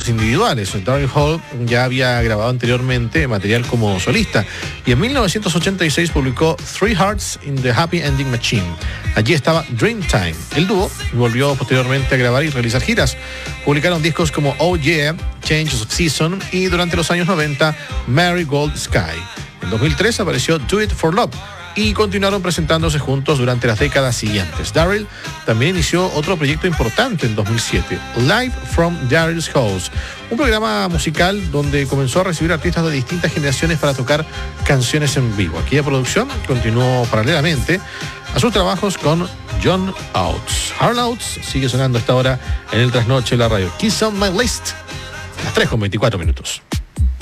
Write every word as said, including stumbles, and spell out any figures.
proyectos individuales. Daryl Hall ya había grabado anteriormente material como solista y en mil novecientos ochenta y seis publicó Three Hearts in the Happy Ending Machine. Allí estaba Dreamtime. El dúo volvió posteriormente a grabar y realizar giras. Publicaron discos como Oh Yeah, Change of Season y durante los años noventa Marigold Sky. En dos mil tres apareció Do It for Love y continuaron presentándose juntos durante las décadas siguientes. Daryl también inició otro proyecto importante en dos mil siete, Live from Daryl's House, un programa musical donde comenzó a recibir artistas de distintas generaciones para tocar canciones en vivo. Aquella producción continuó paralelamente a sus trabajos con John Oates. Hall Oates sigue sonando a esta hora en el trasnoche de la radio. Kiss on My List, las tres con veinticuatro minutos.